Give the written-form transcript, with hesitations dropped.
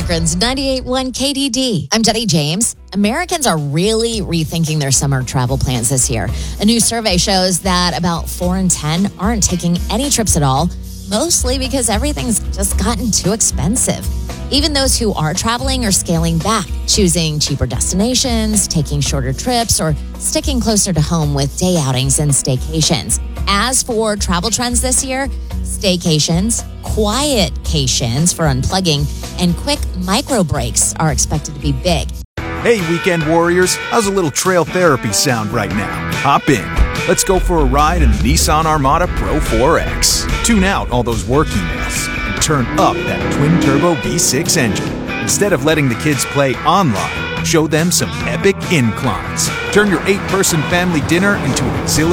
Akron's 98.1 KDD. I'm Jenny James. Americans are really rethinking their summer travel plans this year. A new survey shows that about 4 in 10 aren't taking any trips at all, mostly because everything's just gotten too expensive. Even those who are traveling are scaling back, choosing cheaper destinations, taking shorter trips, or sticking closer to home with day outings and staycations. As for travel trends this year, staycations, quietcations for unplugging, and quick micro breaks are expected to be big. Hey, weekend warriors, how's a little trail therapy sound right now? Hop in. Let's go for a ride in the Nissan Armada Pro 4X. Tune out all those work emails and turn up that twin-turbo V6 engine. Instead of letting the kids play online, show them some epic inclines. Turn your 8-person family dinner into an exhilarating